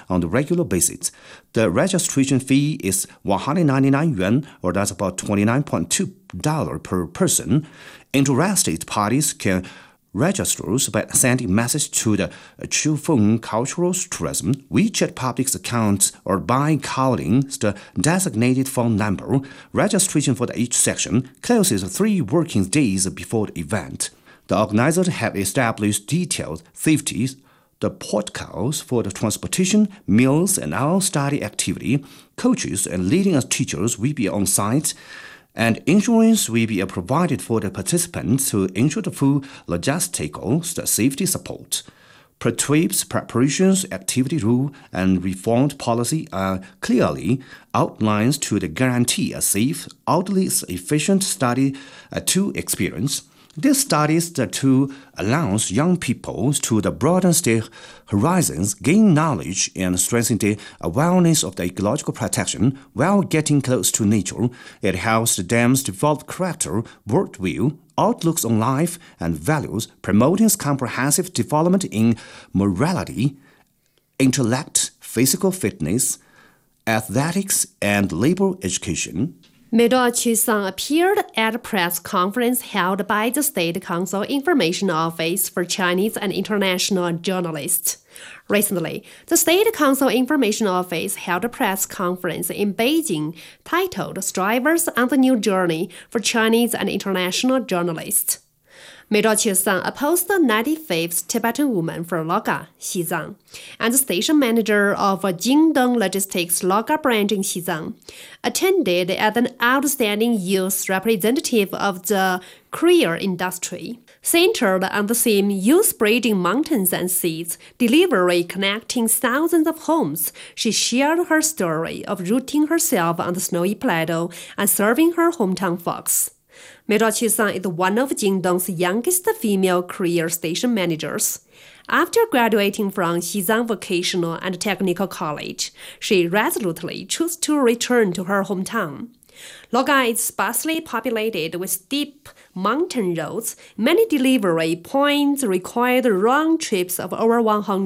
on the regular basis. The registration fee is 199 yuan, or that's about $29.2 per person. Interested parties can register by sending a message to the Chufeng Cultural Tourism WeChat public account or by calling the designated phone number. Registration for each section closes 3 working days before the event. The organizers have established detailed safety the protocols for the transportation, meals, and all study activity. Coaches and leading teachers will be on site, and insurance will be provided for the participants to ensure the full logistical safety support. Per-trips preparations, activity rule, and reformed policy are clearly outlined to guarantee a safe, orderly, efficient study to experience. This studies to allow young people to broaden their horizons, gain knowledge, and strengthen their awareness of the ecological protection while getting close to nature. It helps them develop character, worldview, outlooks on life, and values, promoting comprehensive development in morality, intellect, physical fitness, athletics, and labor education. Middle Qisang appeared at a press conference held by the State Council Information Office for Chinese and International Journalists. Recently, the State Council Information Office held a press conference in Beijing titled Strivers on the New Journey for Chinese and International Journalists. Middle Qisang opposed the 95th Tibetan woman for Logga, Xizang, and the station manager of Jingdong Logistics Logga branch in Xizang, attended as an outstanding youth representative of the courier industry. Centered on the theme Youth Bridging Mountains and Seas, delivery connecting thousands of homes, she shared her story of rooting herself on the snowy plateau and serving her hometown folks. Middle Qisang is one of Jingdong's youngest female career station managers. After graduating from Xizang Vocational and Technical College, she resolutely chose to return to her hometown. Logga is sparsely populated with steep mountain roads. Many delivery points required round trips of over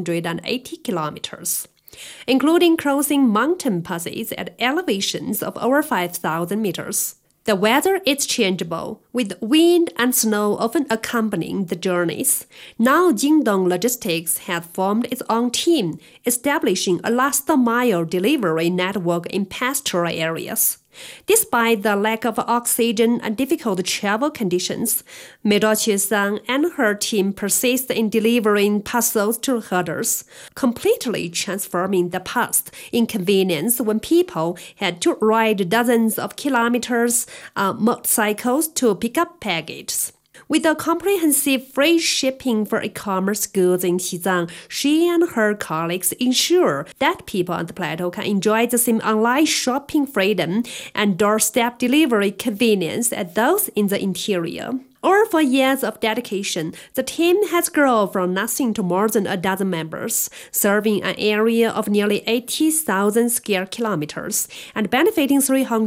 180 kilometers, including crossing mountain passes at elevations of over 5,000 meters. The weather is changeable, with wind and snow often accompanying the journeys. Now Jingdong Logistics has formed its own team, establishing a last-mile delivery network in pastoral areas. Despite the lack of oxygen and difficult travel conditions, Middle Qisang and her team persist in delivering parcels to herders, completely transforming the past inconvenience when people had to ride dozens of kilometers on motorcycles to pick up packages. With a comprehensive free shipping for e-commerce goods in Xizang, she and her colleagues ensure that people on the plateau can enjoy the same online shopping freedom and doorstep delivery convenience as those in the interior. Over 4 years of dedication, the team has grown from nothing to more than a dozen members, serving an area of nearly 80,000 square kilometers and benefiting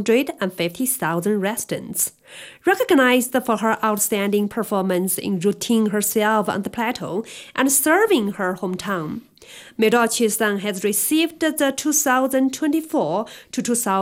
350,000 residents. Recognized for her outstanding performance in rooting herself on the plateau and serving her hometown, Middle Qisang has received the 2024 to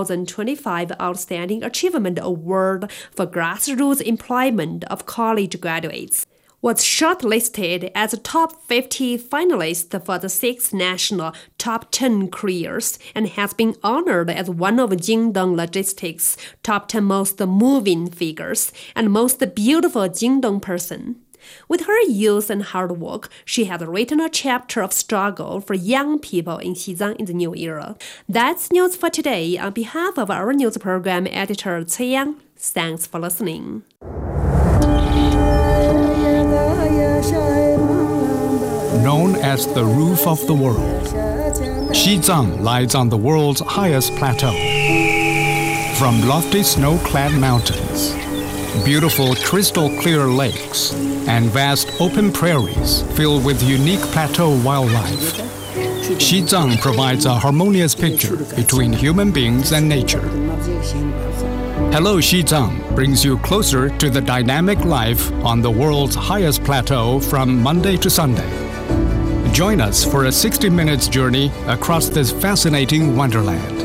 2025 Outstanding Achievement Award for Grassroots Employment of College Graduates, was shortlisted as a top 50 finalist for the 6th National Top 10 Careers and has been honored as one of Jingdong Logistics' top 10 most moving figures and most beautiful Jingdong person. With her youth and hard work, she has written a chapter of struggle for young people in Xizang in the new era. That's news for today. On behalf of our news program editor, Cui Yang, thanks for listening. Known as the roof of the world, Xizang lies on the world's highest plateau. From lofty snow-clad mountains, beautiful crystal-clear lakes, and vast open prairies filled with unique plateau wildlife, Xizang provides a harmonious picture between human beings and nature. Hello Xizang brings you closer to the dynamic life on the world's highest plateau from Monday to Sunday. Join us for a 60 minutes journey across this fascinating wonderland.